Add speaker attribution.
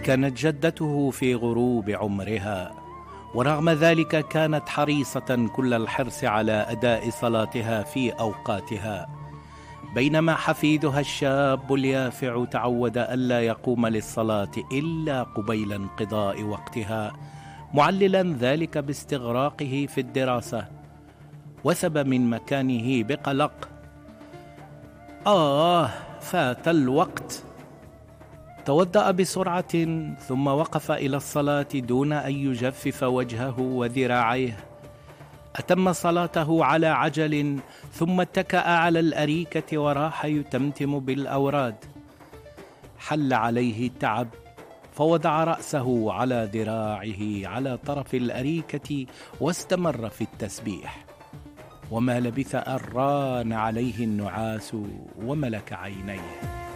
Speaker 1: كانت جدته في غروب عمرها، ورغم ذلك كانت حريصة كل الحرص على أداء صلاتها في أوقاتها، بينما حفيدها الشاب اليافع تعود ألا يقوم للصلاة إلا قبيل انقضاء وقتها، معللا ذلك باستغراقه في الدراسة. وثب من مكانه بقلق: فات الوقت. توضأ بسرعة ثم وقف إلى الصلاة دون أن يجفف وجهه وذراعيه. أتم صلاته على عجل ثم اتكأ على الأريكة وراح يتمتم بالأوراد. حل عليه التعب فوضع رأسه على ذراعه على طرف الأريكة واستمر في التسبيح، وما لبث أن ران عليه النعاس وملك عينيه.